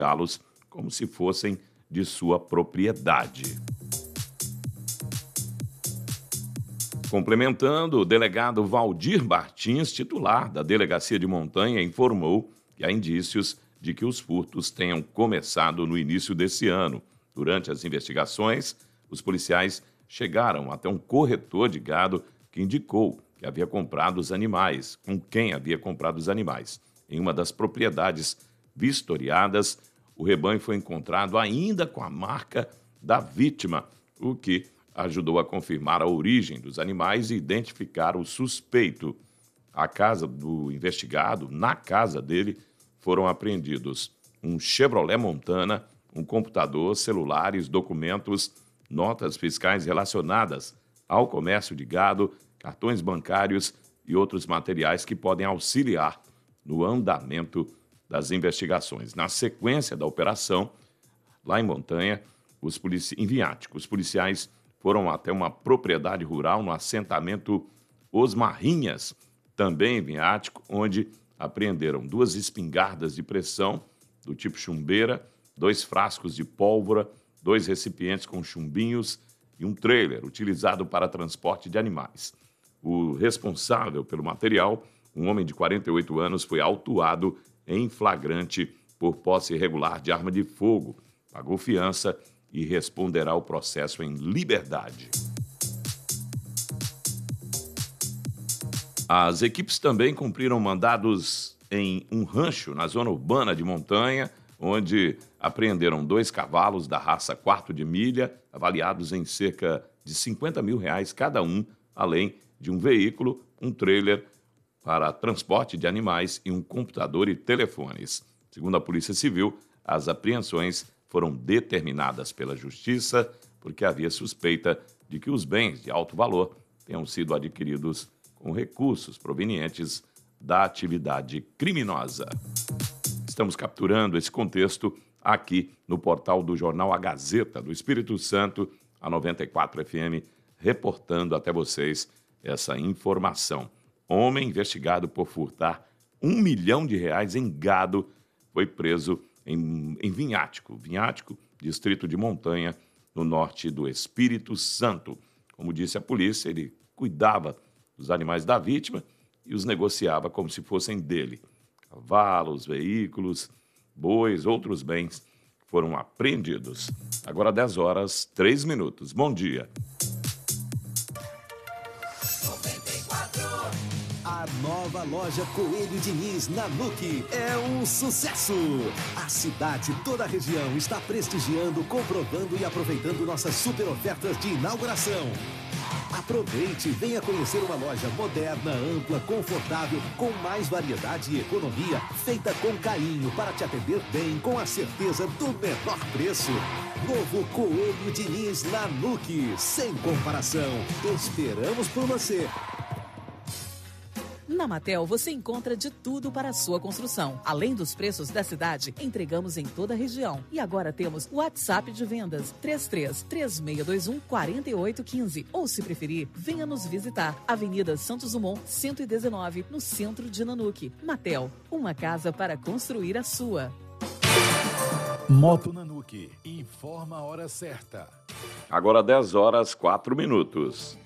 los como se fossem de sua propriedade. Complementando, o delegado Valdir Martins, titular da Delegacia de Montanha, informou que há indícios de que os furtos tenham começado no início desse ano. Durante as investigações, os policiais chegaram até um corretor de gado que indicou que havia comprado os animais, com quem havia comprado os animais. Em uma das propriedades vistoriadas, o rebanho foi encontrado ainda com a marca da vítima, o que ajudou a confirmar a origem dos animais e identificar o suspeito. A casa do investigado, na casa dele, foram apreendidos um Chevrolet Montana, um computador, celulares, documentos, notas fiscais relacionadas ao comércio de gado, cartões bancários e outros materiais que podem auxiliar no andamento das investigações. Na sequência da operação, lá em Montanha, em Vinhático, os policiais foram até uma propriedade rural no assentamento Os Marrinhas, também em Vinhático, onde apreenderam 2 espingardas de pressão do tipo chumbeira, 2 frascos de pólvora, 2 recipientes com chumbinhos e um trailer utilizado para transporte de animais. O responsável pelo material, um homem de 48 anos, foi autuado em flagrante por posse irregular de arma de fogo, pagou fiança e responderá ao processo em liberdade. As equipes também cumpriram mandados em um rancho na zona urbana de Montanha, onde apreenderam 2 cavalos da raça quarto de milha, avaliados em cerca de R$50 mil cada um, além de um veículo, um trailer para transporte de animais e um computador e telefones. Segundo a Polícia Civil, as apreensões foram determinadas pela Justiça porque havia suspeita de que os bens de alto valor tenham sido adquiridos com recursos provenientes da atividade criminosa. Estamos capturando esse contexto aqui no portal do jornal A Gazeta do Espírito Santo, a 94 FM, reportando até vocês essa informação. Homem investigado por furtar R$1 milhão em gado foi preso em Vinhático, distrito de Montanha, no norte do Espírito Santo. Como disse a polícia, ele cuidava dos animais da vítima e os negociava como se fossem dele. Cavalos, veículos, bois, outros bens foram apreendidos. Agora 10h03. Bom dia. A nova loja Coelho Diniz na NUC é um sucesso. A cidade, toda a região está prestigiando, comprovando e aproveitando nossas super ofertas de inauguração. Aproveite e venha conhecer uma loja moderna, ampla, confortável, com mais variedade e economia, feita com carinho para te atender bem, com a certeza do menor preço. Novo Coelho Diniz na NUC, sem comparação. Esperamos por você. Na Matel, você encontra de tudo para a sua construção. Além dos preços da cidade, entregamos em toda a região. E agora temos o WhatsApp de vendas 33-3621-4815. Ou, se preferir, venha nos visitar. Avenida Santos Dumont, 119, no centro de Nanuque. Matel, uma casa para construir a sua. Moto Nanuque, informa a hora certa. Agora 10h04.